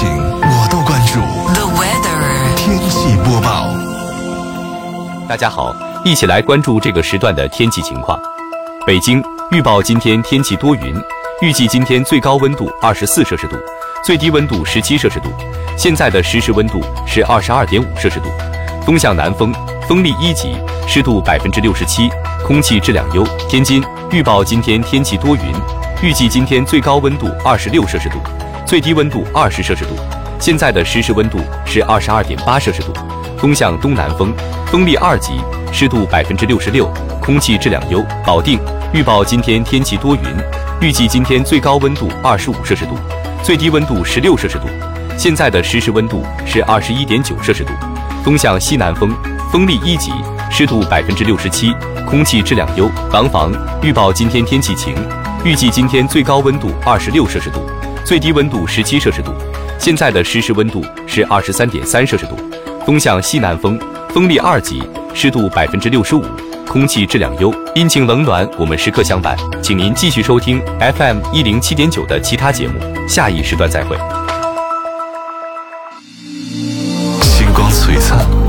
情我都关注。 The weather 天气播报。 大家好，一起来关注这个时段的天气情况。北京预报今天天气多云，预计今天最高温度24摄氏度，最低温度17摄氏度。现在的实时温度是22.5摄氏度，风向南风，风力1级，湿度67%，空气质量优。天津预报今天天气多云，预计今天最高温度26摄氏度，最低温度20摄氏度。现在的实时温度是22.8摄氏度，风向东南风，风力2级，湿度66%，空气质量优。保定预报今天天气多云，预计今天最高温度25摄氏度，最低温度16摄氏度。现在的实时温度是21.9摄氏度，风向西南风，风力1级，湿度67%，空气质量优。廊坊预报今天天气晴，预计今天最高温度26摄氏度，最低温度17摄氏度。现在的实时温度是23.3摄氏度，风向西南风，风力2级，湿度65%，空气质量优。阴晴冷暖我们时刻相伴，请您继续收听 FM 107.9的其他节目，下一时段再会。 星光璀璨